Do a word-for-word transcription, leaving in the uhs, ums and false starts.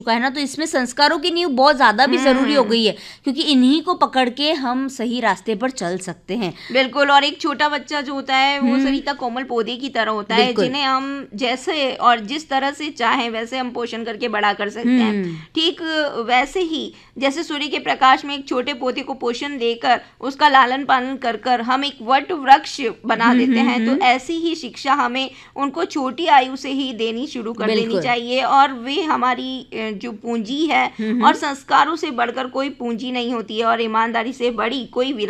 है ना, तो इसमें संस्कारों की नींव बहुत ज़्यादा भी ज़रूरी हो हम्म गई है, क्योंकि इन्हीं को पकड़ के हम सही रास्ते पर चल सकते हैं। बिल्कुल। और एक छोटा बच्चा जो होता है वो हम्म। सरिता कोमल पौधे की तरह होता है, बिल्कुल। जिन्हें हम जैसे और जिस तरह से चाहें वैसे हम पोषण करके बड़ा कर सकते हैं। हम्म। ठीक वैसे ही जैसे सूर्य के प्रकाश में एक छोटे पौधे को पोषण देकर उसका लालन पालन कर कर हम एक वट वृक्ष बना हम्म। देते हम्म। हैं, तो हम्म। ऐसी ही शिक्षा हमें उनको छोटी आयु से ही देनी शुरू कर देनी बिल्कुल। चाहिए। और वे हमारी अ, जो पूंजी है, हम्म। और हम्म। संस्कारों से बढ़कर कोई पूंजी नहीं होती है, और ईमानदारी से बड़ी कोई